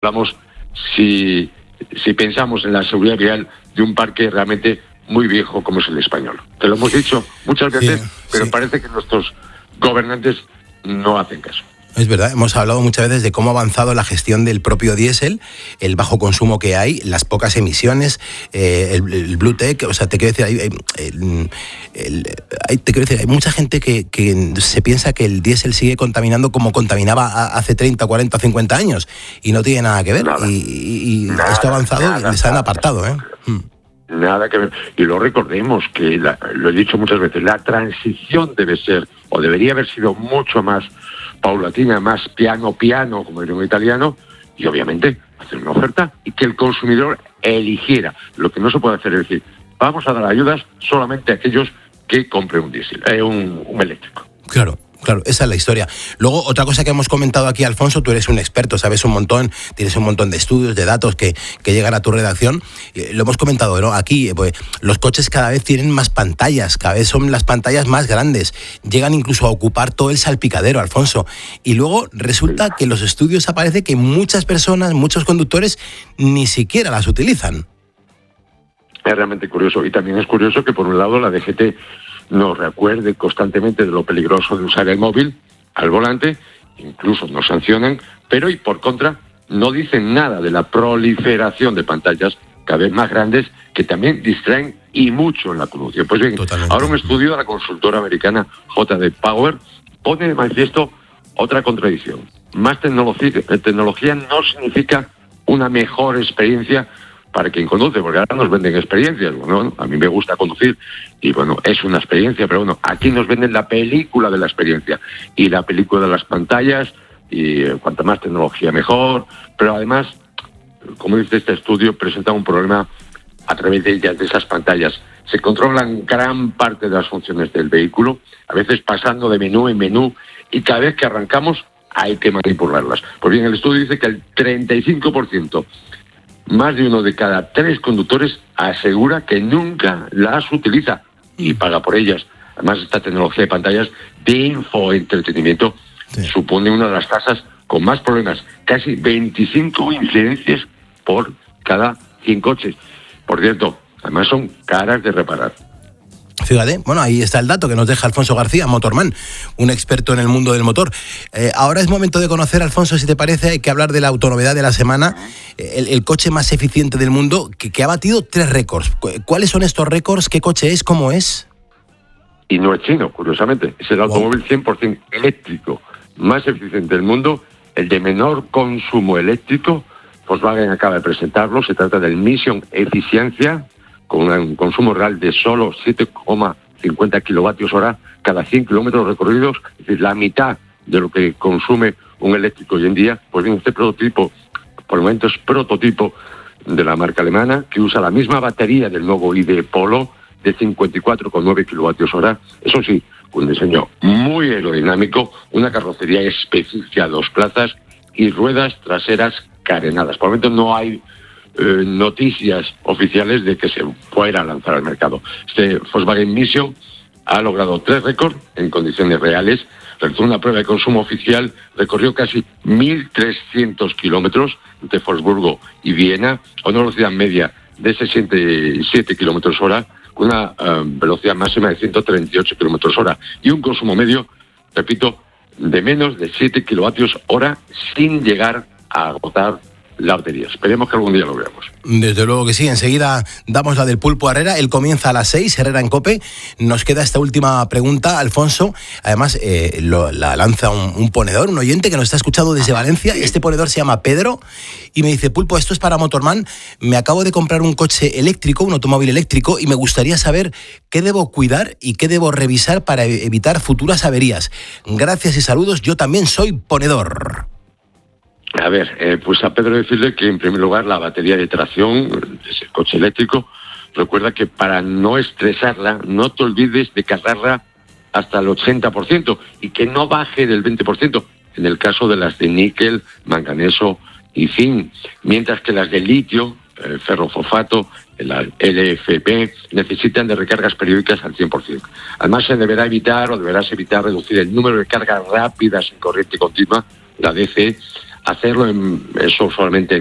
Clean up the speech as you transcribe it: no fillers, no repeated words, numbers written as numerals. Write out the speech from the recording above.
hablamos si pensamos en la seguridad vial de un parque realmente muy viejo como es el español. Te lo hemos dicho muchas veces, pero parece que nuestros gobernantes no hacen caso. Es verdad, hemos hablado muchas veces de cómo ha avanzado la gestión del propio diésel, el bajo consumo que hay, las pocas emisiones, el Blue Tech. O sea, te quiero decir, hay mucha gente que se piensa que el diésel sigue contaminando como contaminaba hace 30, 40, 50 años y no tiene nada que ver. Nada, esto ha avanzado y se han apartado, ¿eh? Nada que ver. Y lo recordemos, que lo he dicho muchas veces, la transición debe ser, o debería haber sido mucho más paulatina, más piano, como diría un italiano, y obviamente hacer una oferta y que el consumidor eligiera. Lo que no se puede hacer es decir, vamos a dar ayudas solamente a aquellos que compren un diésel, un eléctrico. Claro, esa es la historia. Luego, otra cosa que hemos comentado aquí, Alfonso, tú eres un experto, sabes un montón, tienes un montón de estudios, de datos que llegan a tu redacción. Lo hemos comentado, ¿no? Aquí, pues, los coches cada vez tienen más pantallas, cada vez son las pantallas más grandes, llegan incluso a ocupar todo el salpicadero, Alfonso. Y luego resulta que en los estudios aparece que muchas personas, muchos conductores, ni siquiera las utilizan. Es realmente curioso. Y también es curioso que, por un lado, la DGT nos recuerde constantemente de lo peligroso de usar el móvil al volante, incluso nos sancionan, pero y por contra no dicen nada de la proliferación de pantallas cada vez más grandes que también distraen y mucho en la conducción. Pues bien, ahora un estudio de la consultora americana JD Power pone de manifiesto otra contradicción. Más tecnología no significa una mejor experiencia para quien conduce, porque ahora nos venden experiencias. Bueno, a mí me gusta conducir y bueno, es una experiencia, pero bueno, aquí nos venden la película de la experiencia y la película de las pantallas, y cuanta más tecnología mejor, pero además, como dice este estudio, presenta un problema a través de ellas, de esas pantallas. Se controlan gran parte de las funciones del vehículo, a veces pasando de menú en menú, y cada vez que arrancamos hay que manipularlas. Pues bien, el estudio dice que el 35%, más de 1 de cada 3 conductores, asegura que nunca las utiliza y paga por ellas. Además, esta tecnología de pantallas de infoentretenimiento supone una de las tasas con más problemas, casi 25 incidencias por cada 100 coches. Por cierto, además son caras de reparar. Fíjate, bueno, ahí está el dato que nos deja Alfonso García, Motorman, un experto en el mundo del motor. Ahora es momento de conocer, Alfonso, si te parece, hay que hablar de la autonovedad de la semana, el coche más eficiente del mundo, que ha batido 3 récords. ¿Cuáles son estos récords? ¿Qué coche es? ¿Cómo es? Y no es chino, curiosamente. Es el automóvil 100% eléctrico más eficiente del mundo, el de menor consumo eléctrico. Volkswagen acaba de presentarlo. Se trata del Mission Eficiencia, con un consumo real de solo 7,50 kilovatios hora cada 100 kilómetros recorridos, es decir, la mitad de lo que consume un eléctrico hoy en día. Pues bien, este prototipo, por el momento es prototipo de la marca alemana, que usa la misma batería del nuevo ID Polo de 54,9 kilovatios hora. Eso sí, un diseño muy aerodinámico, una carrocería específica a 2 plazas y ruedas traseras carenadas. Por el momento no hay noticias oficiales de que se fuera a lanzar al mercado. Este Volkswagen Mission ha logrado 3 récords en condiciones reales. Realizó una prueba de consumo oficial, recorrió casi 1.300 kilómetros entre Wolfsburgo y Viena, a una velocidad media de 67 kilómetros hora, con una velocidad máxima de 138 kilómetros hora y un consumo medio, repito, de menos de 7 kilovatios hora, sin llegar a agotar la batería. Esperemos que algún día lo veamos. Desde luego que sí. Enseguida damos la del pulpo a Herrera. Él comienza a las 6, Herrera en COPE. Nos queda esta última pregunta, Alfonso. Además, la lanza un ponedor, un oyente que nos está escuchando desde Valencia. Este ponedor se llama Pedro y me dice: Pulpo, esto es para Motorman. Me acabo de comprar un coche eléctrico, un automóvil eléctrico, y me gustaría saber qué debo cuidar y qué debo revisar para evitar futuras averías. Gracias y saludos. Yo también soy ponedor. A ver, pues a Pedro decirle que en primer lugar la batería de tracción es el coche eléctrico. Recuerda que para no estresarla, no te olvides de cargarla hasta el 80% y que no baje del 20% en el caso de las de níquel, manganeso y zinc, mientras que las de litio, ferrofosfato, la LFP, necesitan de recargas periódicas al 100%. Además, deberás evitar reducir el número de cargas rápidas en corriente continua, la DC, hacerlo eso solamente